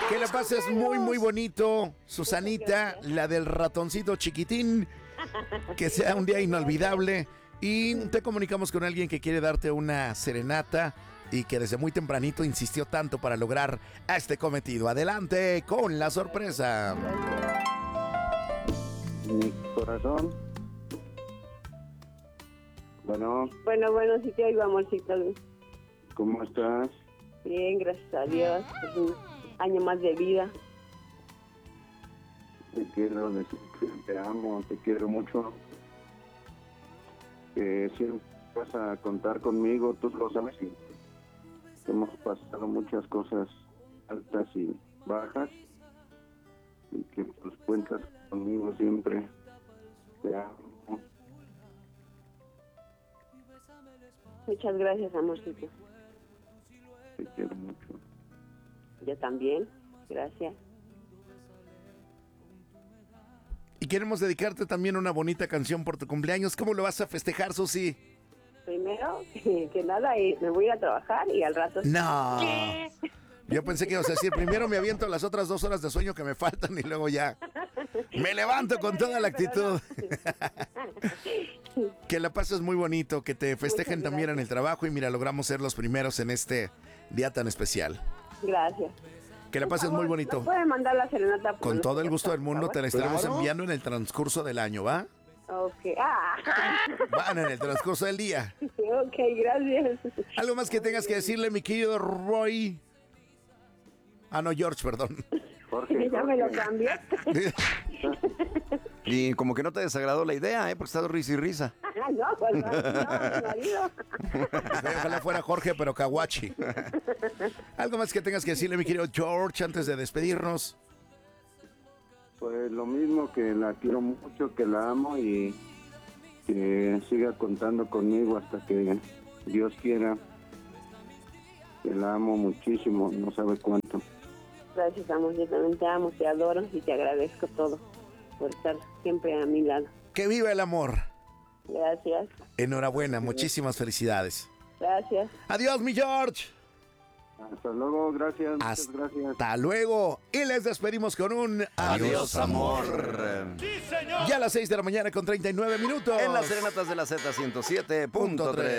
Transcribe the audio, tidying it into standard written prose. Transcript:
Que la pases muy, muy bonito, Susanita, la del ratoncito chiquitín. Que sea un día inolvidable. Y te comunicamos con alguien que quiere darte una serenata y que desde muy tempranito insistió tanto para lograr este cometido. Adelante con la sorpresa. Mi corazón. Bueno, Bueno, sí te oigo, amorcito. ¿cómo estás? Bien, gracias a Dios. Es un año más de vida. Te quiero decir que te amo, te quiero mucho. Que siempre vas a contar conmigo, tú lo sabes. Y hemos pasado muchas cosas altas y bajas. Y que pues cuentas conmigo siempre. Te amo. Muchas gracias, amorcito. Te quiero mucho. Yo también. Gracias. Y queremos dedicarte también una bonita canción por tu cumpleaños. ¿Cómo lo vas a festejar, Susi? Primero, que nada, me voy a trabajar y al rato... No. Yo pensé que ibas a decir, primero me aviento las otras 2 horas de sueño que me faltan y luego ya me levanto con toda la actitud. Que la pases muy bonito, que te festejen también en el trabajo y mira, logramos ser los primeros en este día tan especial. Gracias. Que la pases muy bonito. ¿Me puede mandar la serenata? Con todo el gusto del mundo te la estaremos Claro. enviando en el transcurso del año, ¿va? Ok. Van en el transcurso del día. Ok, gracias. ¿Algo más que tengas que decirle, mi querido Roy? Ah, no, George, perdón. Jorge, Ya me lo Jorge. cambiaste. Y como que no te desagradó la idea, porque estás risa y risa. No, pues no, mi marido. Ojalá fuera Jorge, pero Kawachi. ¿Algo más que tengas que decirle, mi querido George, antes de despedirnos? Pues lo mismo, que la quiero mucho, que la amo y que siga contando conmigo hasta que Dios quiera. Que la amo muchísimo, no sabe cuánto. Gracias, amor. Yo también te amo, te adoro y te agradezco todo por estar siempre a mi lado. ¡Que viva el amor! Gracias. Enhorabuena, muchísimas felicidades. Gracias. Adiós, mi George. Hasta luego, gracias, muchas gracias. Hasta luego. Y les despedimos con un Adiós, amor. Ya a las 6 de la mañana con 39 minutos. En las serenatas de la Z 107.3.